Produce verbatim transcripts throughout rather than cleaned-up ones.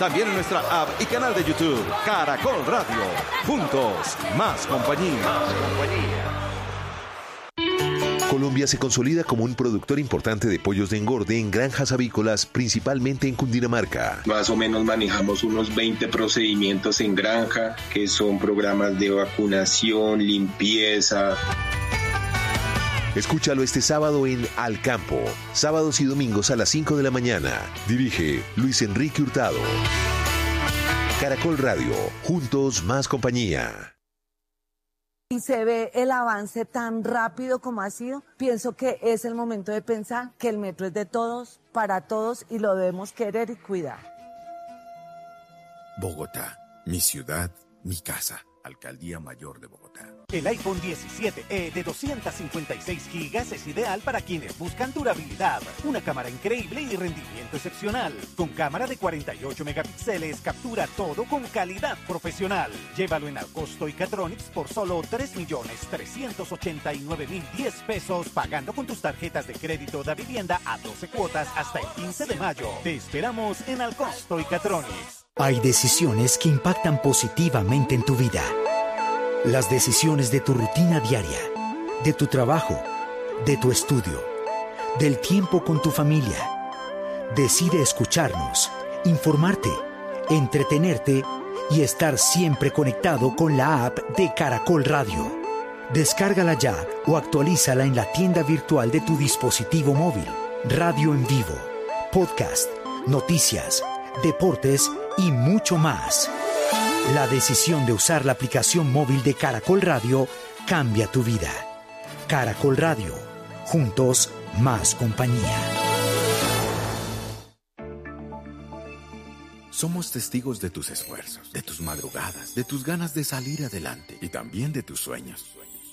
También en nuestra app y canal de YouTube, Caracol Radio. Juntos, más compañía. Colombia se consolida como un productor importante de pollos de engorde en granjas avícolas, principalmente en Cundinamarca. Más o menos manejamos unos veinte procedimientos en granja, que son programas de vacunación, limpieza. Escúchalo este sábado en Al Campo, sábados y domingos a las cinco de la mañana. Dirige Luis Enrique Hurtado. Caracol Radio, juntos más compañía. Y se ve el avance tan rápido como ha sido, pienso que es el momento de pensar que el metro es de todos, para todos, y lo debemos querer y cuidar. Bogotá, mi ciudad, mi casa. Alcaldía Mayor de Bogotá. El iPhone diecisiete e de doscientos cincuenta y seis gigas es ideal para quienes buscan durabilidad, una cámara increíble y rendimiento excepcional. Con cámara de cuarenta y ocho megapíxeles, captura todo con calidad profesional. Llévalo en Alcosto y Catronics por solo tres millones trescientos ochenta y nueve mil diez pesos, pagando con tus tarjetas de crédito de vivienda a doce cuotas hasta el quince de mayo. Te esperamos en Alcosto y Catronics. Hay decisiones que impactan positivamente en tu vida. Las decisiones de tu rutina diaria, de tu trabajo, de tu estudio, del tiempo con tu familia. Decide escucharnos, informarte, entretenerte y estar siempre conectado con la app de Caracol Radio. Descárgala ya o actualízala en la tienda virtual de tu dispositivo móvil. Radio en vivo, podcast, noticias, deportes y mucho más. La decisión de usar la aplicación móvil de Caracol Radio cambia tu vida. Caracol Radio. Juntos, más compañía. Somos testigos de tus esfuerzos, de tus madrugadas, de tus ganas de salir adelante y también de tus sueños.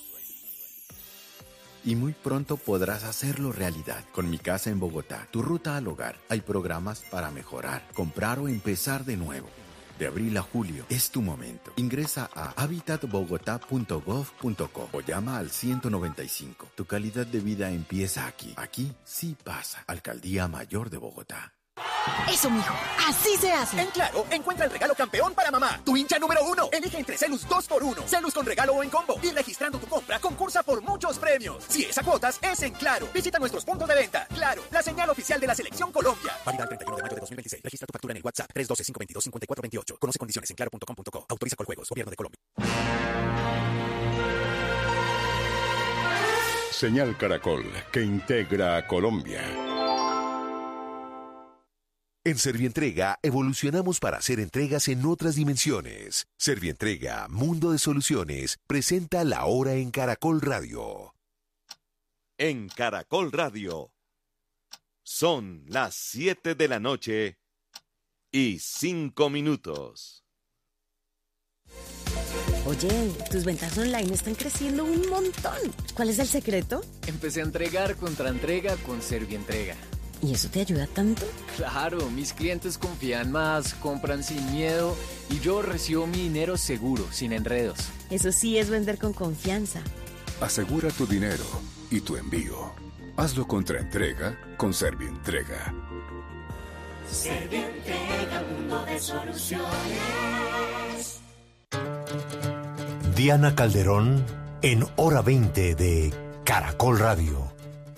Y muy pronto podrás hacerlo realidad. Con Mi Casa en Bogotá, tu ruta al hogar, hay programas para mejorar, comprar o empezar de nuevo. De abril a julio es tu momento. Ingresa a habitat bogotá punto gov punto co o llama al ciento noventa y cinco. Tu calidad de vida empieza aquí. Aquí sí pasa. Alcaldía Mayor de Bogotá. Eso, mijo, así se hace. En Claro, encuentra el regalo campeón para mamá, tu hincha número uno. Elige entre Celus dos por uno, Celus con regalo o en combo. Y registrando tu compra, concursa por muchos premios. Si es a cuotas, es en Claro. Visita nuestros puntos de venta. Claro, la señal oficial de la Selección Colombia. Válida al treinta y uno de mayo de dos mil veintiséis. Registra tu factura en el WhatsApp tres uno dos, cinco dos dos, cinco cuatro dos ocho. Conoce condiciones en claro punto com punto co. Autoriza con juegos. Gobierno de Colombia. Señal Caracol, que integra a Colombia. En Servientrega evolucionamos para hacer entregas en otras dimensiones. Servientrega, Mundo de Soluciones, presenta La Hora en Caracol Radio. En Caracol Radio. Son las siete de la noche y cinco minutos. Oye, tus ventas online están creciendo un montón. ¿Cuál es el secreto? Empecé a entregar contra entrega con Servientrega. ¿Y eso te ayuda tanto? Claro, mis clientes confían más, compran sin miedo y yo recibo mi dinero seguro, sin enredos. Eso sí es vender con confianza. Asegura tu dinero y tu envío. Hazlo contra entrega con Servientrega. Servientrega, mundo de soluciones. Diana Calderón en Hora veinte de Caracol Radio.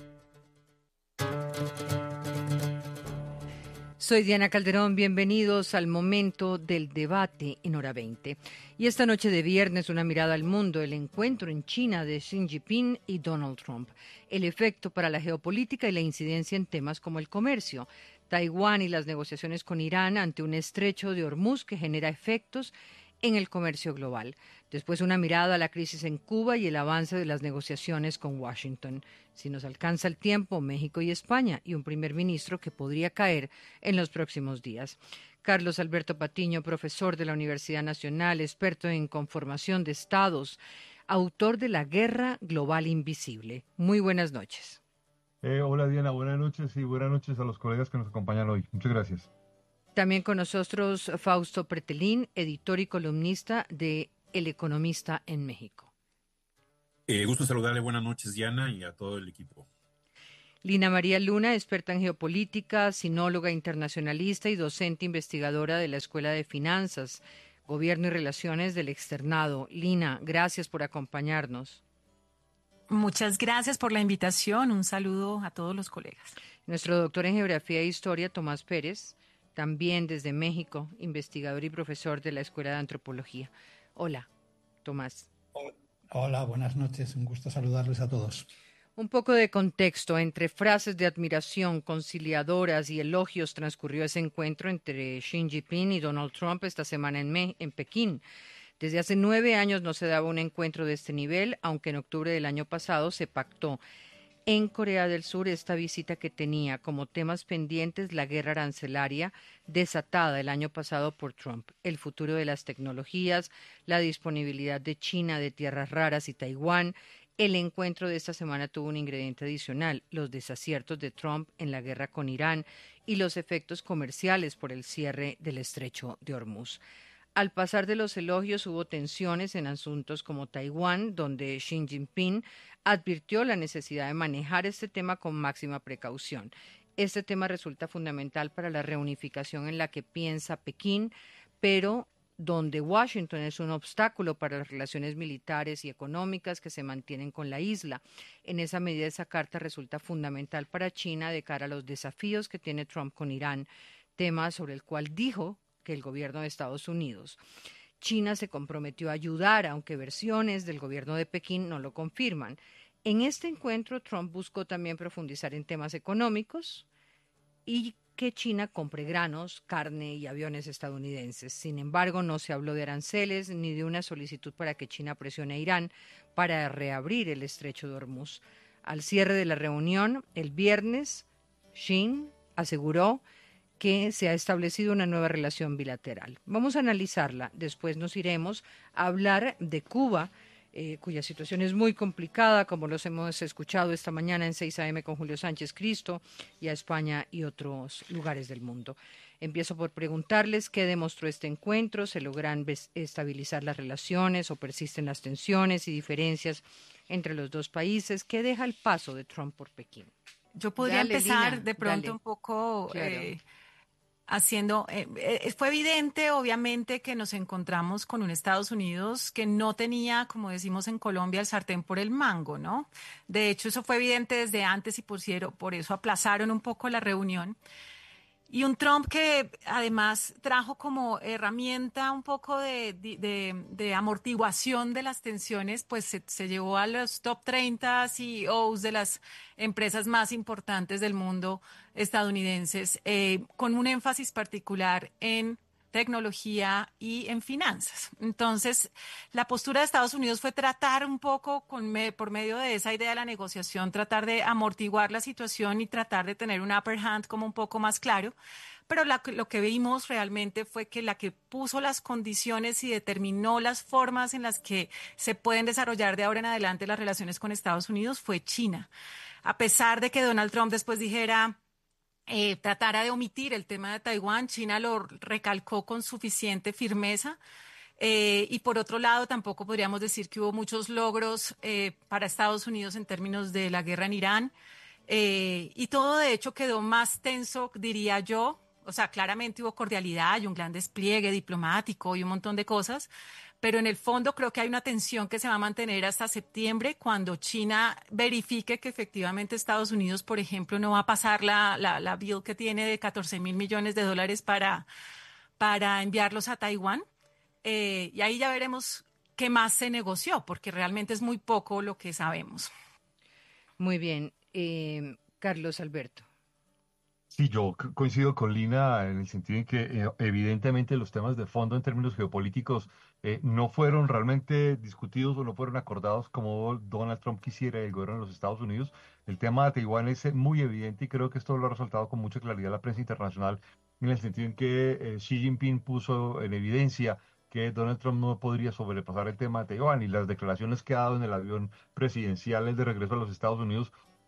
Soy Diana Calderón, bienvenidos al momento del debate en Hora veinte. Y esta noche de viernes, una mirada al mundo, el encuentro en China de Xi Jinping y Donald Trump, el efecto para la geopolítica y la incidencia en temas como el comercio, Taiwán y las negociaciones con Irán ante un estrecho de Hormuz que genera efectos en el comercio global. Después una mirada a la crisis en Cuba y el avance de las negociaciones con Washington. Si nos alcanza el tiempo, México y España y un primer ministro que podría caer en los próximos días. Carlos Alberto Patiño, profesor de la Universidad Nacional, experto en conformación de estados, autor de La Guerra Global Invisible. Muy buenas noches. Eh, hola Diana, buenas noches y buenas noches a los colegas que nos acompañan hoy. Muchas gracias. También con nosotros Fausto Pretelín, editor y columnista de El Economista en México. Eh, gusto en saludarle, buenas noches Diana y a todo el equipo. Lina María Luna, experta en geopolítica, sinóloga internacionalista y docente investigadora de la Escuela de Finanzas, Gobierno y Relaciones del Externado. Lina, gracias por acompañarnos. Muchas gracias por la invitación. Un saludo a todos los colegas. Nuestro doctor en Geografía e Historia, Tomás Pérez, también desde México, investigador y profesor de la Escuela de Antropología. Hola, Tomás. Hola, buenas noches. Un gusto saludarles a todos. Un poco de contexto. Entre frases de admiración, conciliadoras y elogios transcurrió ese encuentro entre Xi Jinping y Donald Trump esta semana en, Me- en Pekín. Desde hace nueve años no se daba un encuentro de este nivel, aunque en octubre del año pasado se pactó en Corea del Sur esta visita que tenía como temas pendientes la guerra arancelaria desatada el año pasado por Trump, el futuro de las tecnologías, la disponibilidad de China de tierras raras y Taiwán. El encuentro de esta semana tuvo un ingrediente adicional, los desaciertos de Trump en la guerra con Irán y los efectos comerciales por el cierre del estrecho de Hormuz. Al pasar de los elogios hubo tensiones en asuntos como Taiwán, donde Xi Jinping advirtió la necesidad de manejar este tema con máxima precaución. Este tema resulta fundamental para la reunificación en la que piensa Pekín, pero donde Washington es un obstáculo para las relaciones militares y económicas que se mantienen con la isla. En esa medida, esa carta resulta fundamental para China de cara a los desafíos que tiene Trump con Irán, tema sobre el cual dijo que el gobierno de Estados Unidos. China se comprometió a ayudar, aunque versiones del gobierno de Pekín no lo confirman. En este encuentro, Trump buscó también profundizar en temas económicos y que China compre granos, carne y aviones estadounidenses. Sin embargo, no se habló de aranceles ni de una solicitud para que China presione a Irán para reabrir el estrecho de Hormuz. Al cierre de la reunión, el viernes, Xi aseguró que se ha establecido una nueva relación bilateral. Vamos a analizarla. Después nos iremos a hablar de Cuba, eh, cuya situación es muy complicada, como los hemos escuchado esta mañana en seis a eme con Julio Sánchez Cristo, y a España y otros lugares del mundo. Empiezo por preguntarles qué demostró este encuentro, se logran estabilizar las relaciones o persisten las tensiones y diferencias entre los dos países. ¿Qué deja el paso de Trump por Pekín? Yo podría Dale, empezar Lina, de pronto dale. un poco Claro. eh, haciendo, eh, eh, fue evidente obviamente que nos encontramos con un Estados Unidos que no tenía, como decimos en Colombia, el sartén por el mango, ¿no? De hecho, eso fue evidente desde antes y por, ciero- por eso aplazaron un poco la reunión. Y un Trump que además trajo como herramienta un poco de, de, de- de amortiguación de las tensiones, pues se, se llevó a los top treinta C E Os de las empresas más importantes del mundo estadounidenses, eh, con un énfasis particular en tecnología y en finanzas. Entonces, la postura de Estados Unidos fue tratar un poco, con me- por medio de esa idea de la negociación, tratar de amortiguar la situación y tratar de tener un upper hand como un poco más claro. Pero la- lo que vimos realmente fue que la que puso las condiciones y determinó las formas en las que se pueden desarrollar de ahora en adelante las relaciones con Estados Unidos fue China. A pesar de que Donald Trump después dijera eh, tratara de omitir el tema de Taiwán, China lo recalcó con suficiente firmeza. Eh, y por otro lado, tampoco podríamos decir que hubo muchos logros eh, para Estados Unidos en términos de la guerra en Irán. Eh, y todo, de hecho, quedó más tenso, diría yo. O sea, claramente hubo cordialidad y un gran despliegue diplomático y un montón de cosas. Pero en el fondo creo que hay una tensión que se va a mantener hasta septiembre, cuando China verifique que efectivamente Estados Unidos, por ejemplo, no va a pasar la, la, la bill que tiene de catorce mil millones de dólares para, para enviarlos a Taiwán. Eh, y ahí ya veremos qué más se negoció, porque realmente es muy poco lo que sabemos. Muy bien. Eh, Carlos Alberto. Sí, yo co- coincido con Lina en el sentido en que eh, evidentemente los temas de fondo en términos geopolíticos eh, no fueron realmente discutidos o no fueron acordados como Donald Trump quisiera y el gobierno de los Estados Unidos. El tema de Taiwán es eh, muy evidente y creo que esto lo ha resaltado con mucha claridad la prensa internacional en el sentido en que eh, Xi Jinping puso en evidencia que Donald Trump no podría sobrepasar el tema de Taiwán, y las declaraciones que ha dado en el avión presidencial el de regreso a los Estados Unidos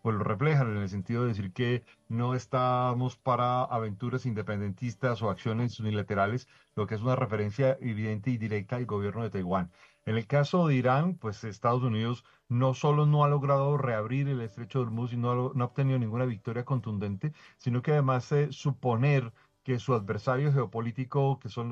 pues lo reflejan en el sentido de decir que no estamos para aventuras independentistas o acciones unilaterales, lo que es una referencia evidente y directa al gobierno de Taiwán. En el caso de Irán, pues Estados Unidos no solo no ha logrado reabrir el estrecho de Hormuz y no ha, no ha obtenido ninguna victoria contundente, sino que además eh, suponer que su adversario geopolítico, que son